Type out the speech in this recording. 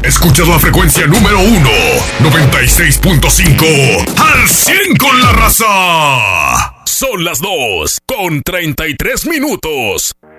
Escuchas la frecuencia número 1, 96.5, al 100 con la raza. Son las 2:33.